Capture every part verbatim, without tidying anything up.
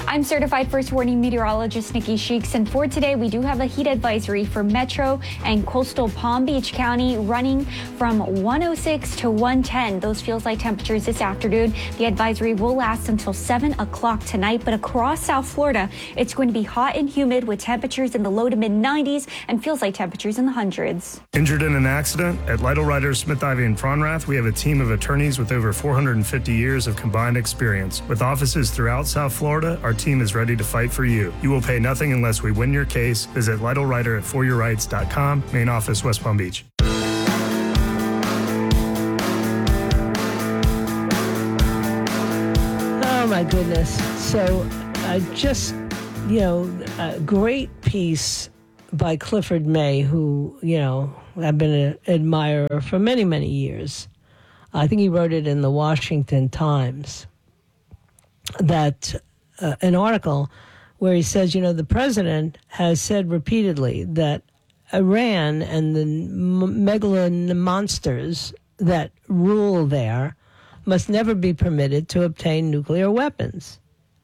I'm certified first warning meteorologist Nikki Sheeks, and for today we do have a heat advisory for Metro and coastal Palm Beach County running from one oh six to one ten. Those feels like temperatures this afternoon. The advisory will last until seven o'clock tonight, but across South Florida it's going to be hot and humid with temperatures in the low to mid nineties and feels like temperatures in the hundreds. Injured in an accident? At Lytle Writers, Smith, Ivy and Fronrath, we have a team of attorneys with over four hundred fifty years of combined experience. With offices throughout South Florida, our team is ready to fight for you. You will pay nothing unless we win your case. Visit Lytle Writer at for your rights dot com, main office, West Palm Beach. Oh, my goodness. So I just, you know, a great piece by Clifford May, who, you know, I've been an admirer for many, many years. I think he wrote it in the Washington Times, that uh, an article where he says, you know, the president has said repeatedly that Iran and the m- megalon monsters that rule there must never be permitted to obtain nuclear weapons.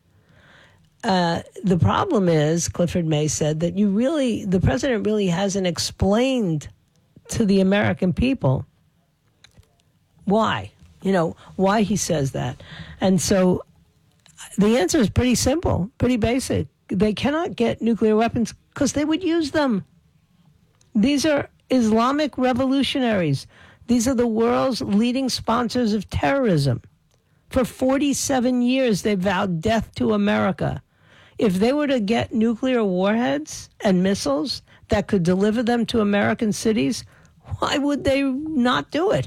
Uh, the problem is, Clifford May said, that you really, the president really hasn't explained to the American people why, you know, why he says that. And so the answer is pretty simple, pretty basic. They cannot get nuclear weapons because they would use them. These are Islamic revolutionaries. These are the world's leading sponsors of terrorism. For forty-seven years, they vowed death to America. If they were to get nuclear warheads and missiles that could deliver them to American cities, why would they not do it?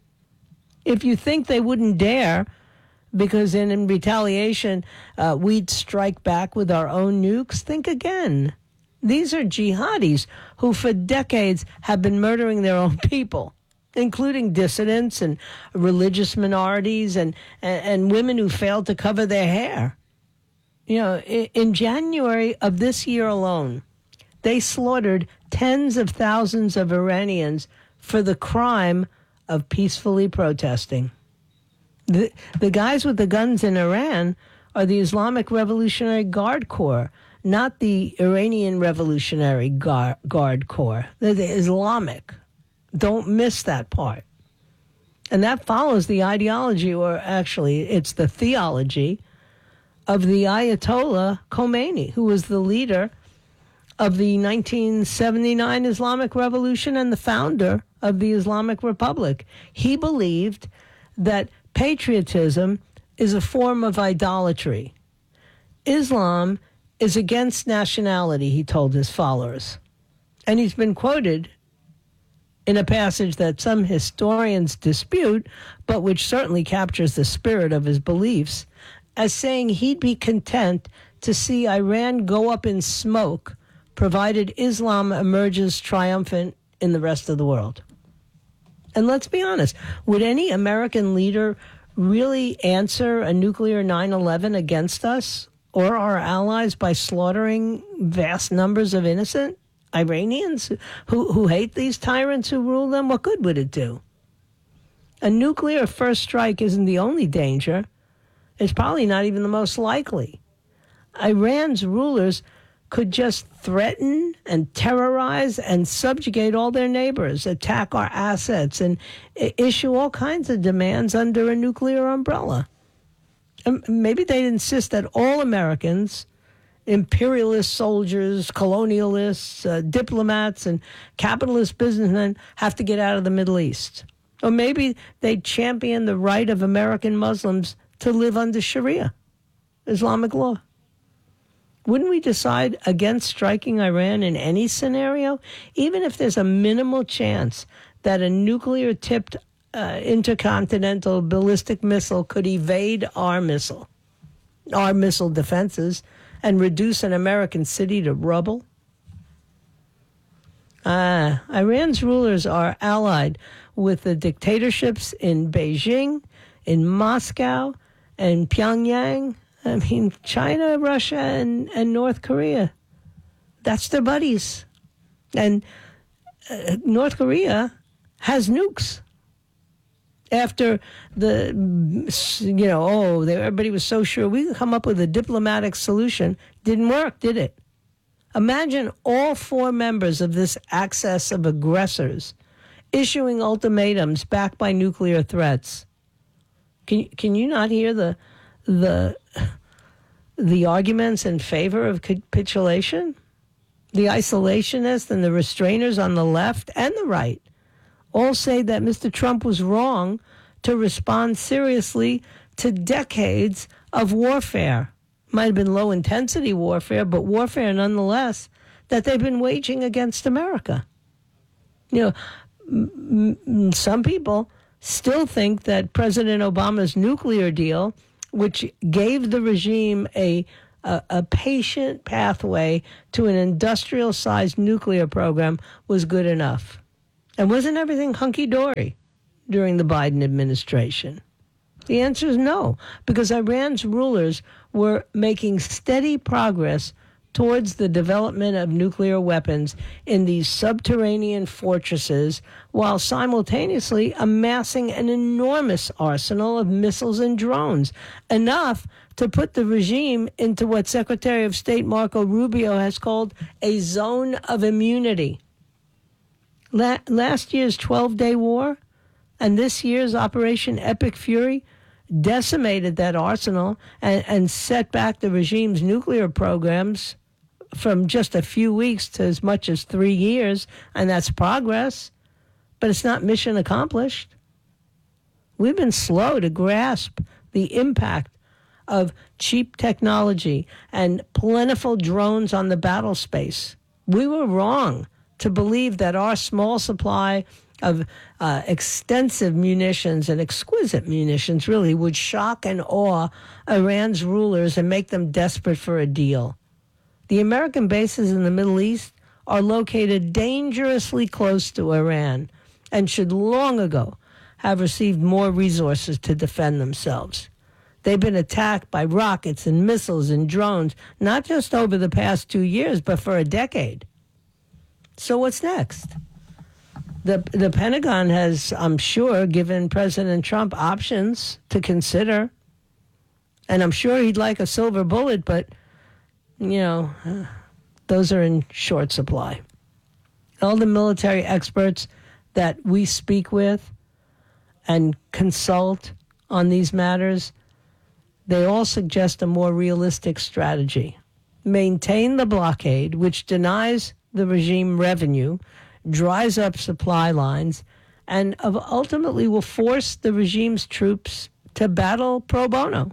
If you think they wouldn't dare, because in, in retaliation, uh, we'd strike back with our own nukes, think again. These are jihadis who for decades have been murdering their own people, including dissidents and religious minorities and, and, and women who failed to cover their hair. You know, in, in January of this year alone, they slaughtered tens of thousands of Iranians for the crime of peacefully protesting. The, the guys with the guns in Iran are the Islamic Revolutionary Guard Corps, not the Iranian Revolutionary Guard, Guard Corps. They're the Islamic. Don't miss that part. And that follows the ideology, or actually it's the theology, of the Ayatollah Khomeini, who was the leader of the nineteen seventy-nine Islamic Revolution and the founder of the Islamic Republic. He believed that patriotism is a form of idolatry. Islam is against nationality, he told his followers. And he's been quoted in a passage that some historians dispute, but which certainly captures the spirit of his beliefs, as saying he'd be content to see Iran go up in smoke, provided Islam emerges triumphant in the rest of the world. And let's be honest, would any American leader really answer a nuclear nine eleven against us or our allies by slaughtering vast numbers of innocent Iranians who, who hate these tyrants who rule them? What good would it do? A nuclear first strike isn't the only danger. It's probably not even the most likely. Iran's rulers could just threaten and terrorize and subjugate all their neighbors, attack our assets, and issue all kinds of demands under a nuclear umbrella. And maybe they'd insist that all Americans, imperialist soldiers, colonialists, uh, diplomats, and capitalist businessmen have to get out of the Middle East. Or maybe they'd champion the right of American Muslims to live under Sharia, Islamic law. Wouldn't we decide against striking Iran in any scenario, even if there's a minimal chance that a nuclear-tipped uh, intercontinental ballistic missile could evade our missile, our missile defenses, and reduce an American city to rubble? Ah, Iran's rulers are allied with the dictatorships in Beijing, in Moscow, and Pyongyang. I mean, China, Russia, and, and North Korea. That's their buddies. And uh, North Korea has nukes. After the, you know, oh, they, everybody was so sure we could come up with a diplomatic solution. Didn't work, did it? Imagine all four members of this axis of aggressors issuing ultimatums backed by nuclear threats. Can can you not hear the the the arguments in favor of capitulation? The isolationists and the restrainers on the left and the right all say that Mister Trump was wrong to respond seriously to decades of warfare. Might have been low-intensity warfare, but warfare nonetheless that they've been waging against America. You know, m- m- some people still think that President Obama's nuclear deal, which gave the regime a a, a patient pathway to an industrial-sized nuclear program, was good enough. And wasn't everything hunky-dory during the Biden administration? The answer is no, because Iran's rulers were making steady progress towards the development of nuclear weapons in these subterranean fortresses while simultaneously amassing an enormous arsenal of missiles and drones, enough to put the regime into what Secretary of State Marco Rubio has called a zone of immunity. La- last year's twelve-day war and this year's Operation Epic Fury decimated that arsenal and, and set back the regime's nuclear programs from just a few weeks to as much as three years, and that's progress, but it's not mission accomplished. We've been slow to grasp the impact of cheap technology and plentiful drones on the battle space. We were wrong to believe that our small supply of uh, extensive munitions and exquisite munitions really would shock and awe Iran's rulers and make them desperate for a deal. The American bases in the Middle East are located dangerously close to Iran and should long ago have received more resources to defend themselves. They've been attacked by rockets and missiles and drones, not just over the past two years, but for a decade. So what's next? The the Pentagon has, I'm sure, given President Trump options to consider. And I'm sure he'd like a silver bullet, but, you know, those are in short supply. All the military experts that we speak with and consult on these matters, they all suggest a more realistic strategy. Maintain the blockade, which denies the regime revenue, dries up supply lines, and ultimately will force the regime's troops to battle pro bono.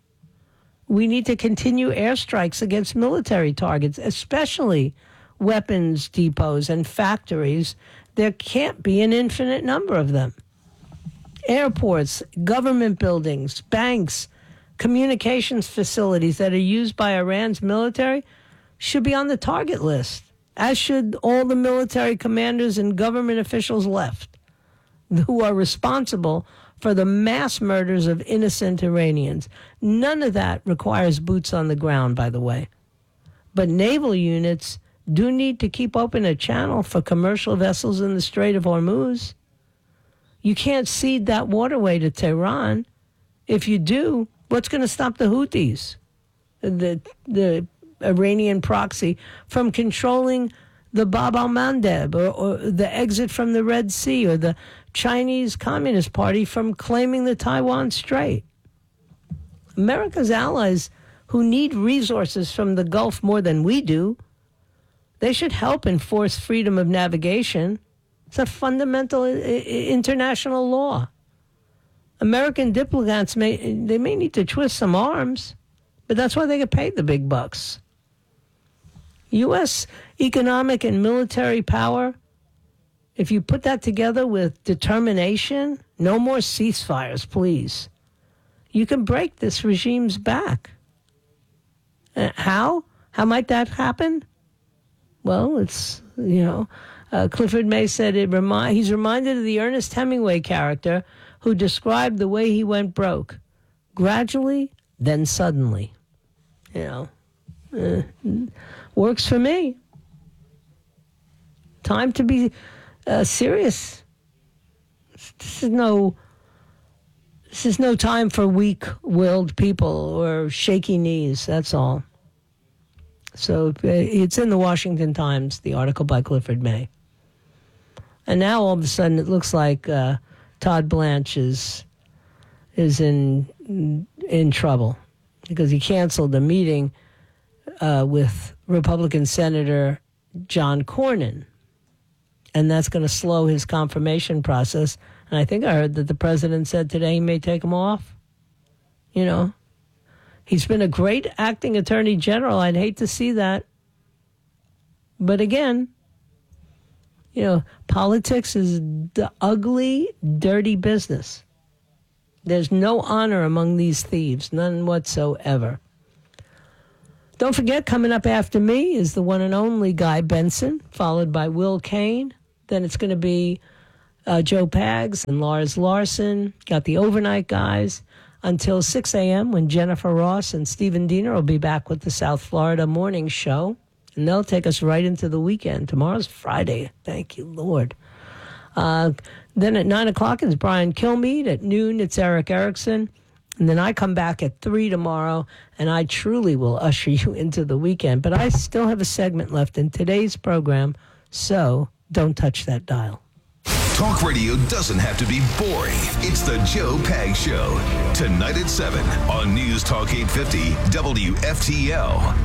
We need to continue airstrikes against military targets, especially weapons depots and factories. There can't be an infinite number of them. Airports, government buildings, banks, communications facilities that are used by Iran's military should be on the target list, as should all the military commanders and government officials left who are responsible for the mass murders of innocent Iranians. None of that requires boots on the ground, by the way. But naval units do need to keep open a channel for commercial vessels in the Strait of Hormuz. You can't cede that waterway to Tehran. If you do, what's going to stop the Houthis, the the Iranian proxy, from controlling the Bab al-Mandeb or, or the exit from the Red Sea, or the Chinese Communist Party from claiming the Taiwan Strait? America's allies, who need resources from the Gulf more than we do, they should help enforce freedom of navigation. It's a fundamental I- I- international law. American diplomats may they may need to twist some arms, but that's why they get paid the big bucks. U S economic and military power, if you put that together with determination, no more ceasefires, please, you can break this regime's back. Uh, how? How might that happen? Well, it's, you know, uh, Clifford May said it remind, he's reminded of the Ernest Hemingway character who described the way he went broke. Gradually, then suddenly. You know, uh, works for me. Time to be uh, serious. This is no This is no time for weak-willed people or shaky knees. That's all. So it's in the Washington Times, the article by Clifford May. And now all of a sudden it looks like uh, Todd Blanche is is in in trouble because he canceled a meeting uh, with Republican Senator John Cornyn, and that's going to slow his confirmation process. And I think I heard that the president said today he may take him off. You know, he's been a great acting attorney general. I'd hate to see that. But again, you know, politics is the ugly, dirty business. There's no honor among these thieves, none whatsoever. Don't forget, coming up after me is the one and only Guy Benson, followed by Will Kane. Then it's going to be uh, Joe Pags and Lars Larson. Got the overnight guys until six a.m. when Jennifer Ross and Stephen Diener will be back with the South Florida Morning Show. And they'll take us right into the weekend. Tomorrow's Friday. Thank you, Lord. Uh, then at nine o'clock is Brian Kilmeade. At noon, it's Eric Erickson. And then I come back at three tomorrow, and I truly will usher you into the weekend. But I still have a segment left in today's program, so don't touch that dial. Talk radio doesn't have to be boring. It's the Joe Pags Show. Tonight at seven on News Talk eight fifty W F T L.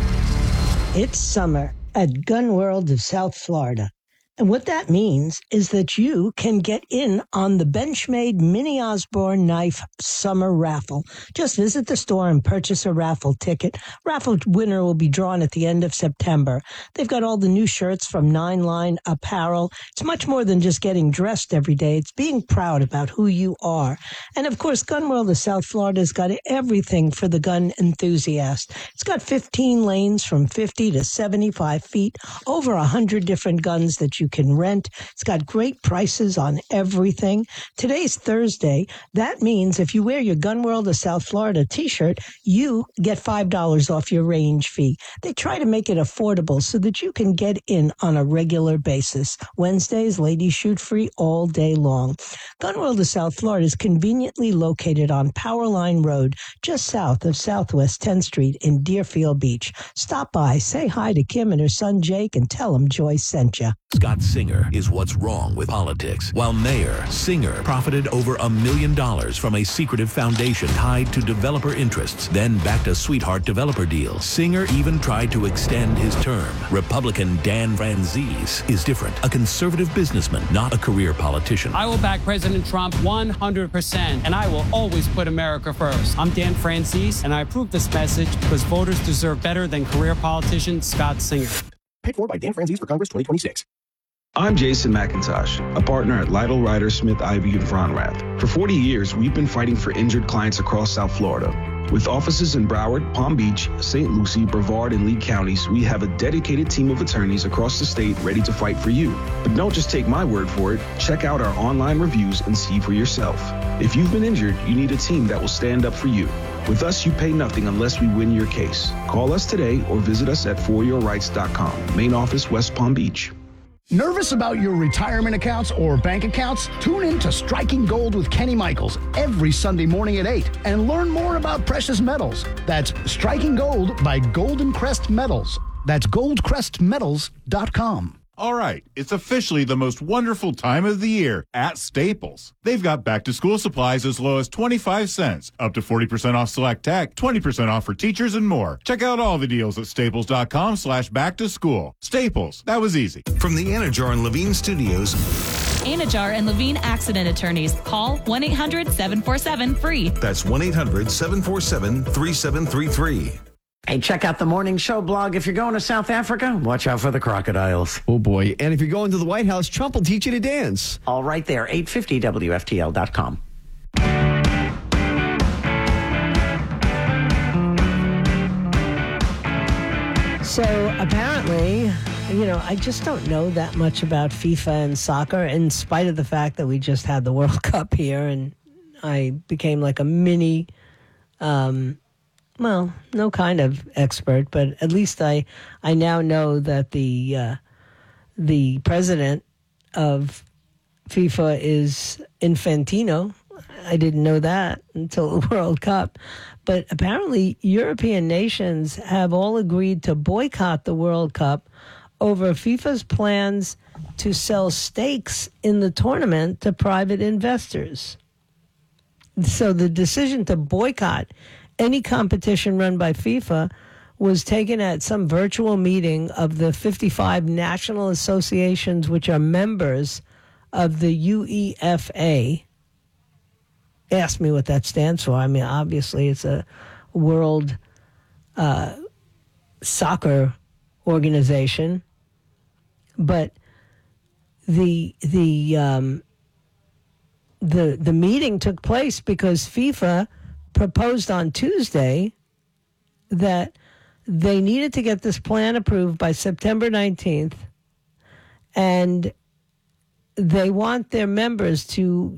It's summer at Gun World of South Florida. And what that means is that you can get in on the Benchmade Mini Osborne Knife Summer Raffle. Just visit the store and purchase a raffle ticket. Raffle winner will be drawn at the end of September. They've got all the new shirts from Nine Line Apparel. It's much more than just getting dressed every day. It's being proud about who you are. And of course, Gun World of South Florida has got everything for the gun enthusiast. It's got fifteen lanes from fifty to seventy-five feet, over one hundred different guns that you can rent. It's got great prices on everything. Today's Thursday. That means if you wear your Gun World of South Florida t-shirt, you get five dollars off your range fee. They try to make it affordable so that you can get in on a regular basis. Wednesdays, ladies shoot free all day long. Gun World of South Florida is conveniently located on Powerline Road, just south of Southwest tenth Street in Deerfield Beach. Stop by, say hi to Kim and her son Jake, and tell them Joyce sent you. Scott Singer is what's wrong with politics. While mayor, Singer profited over a million dollars from a secretive foundation tied to developer interests, then backed a sweetheart developer deal. Singer even tried to extend his term. Republican Dan Franzese is different. A conservative businessman, not a career politician. I will back President Trump one hundred percent, and I will always put America first. I'm Dan Franzese, and I approve this message because voters deserve better than career politician Scott Singer. Paid for by Dan Franzese for Congress twenty twenty-six. I'm Jason McIntosh, a partner at Lytle Ryder Smith Ivey and Fronrath. For forty years, we've been fighting for injured clients across South Florida. With offices in Broward, Palm Beach, Saint Lucie, Brevard, and Lee counties, we have a dedicated team of attorneys across the state ready to fight for you. But don't just take my word for it. Check out our online reviews and see for yourself. If you've been injured, you need a team that will stand up for you. With us, you pay nothing unless we win your case. Call us today or visit us at for your rights dot com. Main office, West Palm Beach. Nervous about your retirement accounts or bank accounts? Tune in to Striking Gold with Kenny Michaels every Sunday morning at eight and learn more about precious metals. That's Striking Gold by Golden Crest Metals. That's gold crest metals dot com. All right, it's officially the most wonderful time of the year at Staples. They've got back-to-school supplies as low as twenty-five cents, up to forty percent off select tech, twenty percent off for teachers, and more. Check out all the deals at staples.com slash back-to-school. Staples, that was easy. From the Anajar and Levine Studios, Anajar and Levine Accident Attorneys. Call one eight hundred seven four seven free. That's one eight hundred seven four seven three seven three three. Hey, check out the Morning Show blog. If you're going to South Africa, watch out for the crocodiles. Oh, boy. And if you're going to the White House, Trump will teach you to dance. All right there, eight fifty W F T L dot com. So apparently, you know, I just don't know that much about FIFA and soccer, in spite of the fact that we just had the World Cup here, and I became like a mini... Um, Well, no kind of expert, but at least I, I now know that the uh, the president of FIFA is Infantino, I didn't know that until the World Cup. But apparently European nations have all agreed to boycott the World Cup over FIFA's plans to sell stakes in the tournament to private investors. So the decision to boycott any competition run by FIFA was taken at some virtual meeting of the fifty-five national associations which are members of the U E F A. Ask me what that stands for. I mean, obviously it's a world uh, soccer organization, but the the um, the the meeting took place because FIFA proposed on Tuesday that they needed to get this plan approved by September nineteenth, and they want their members to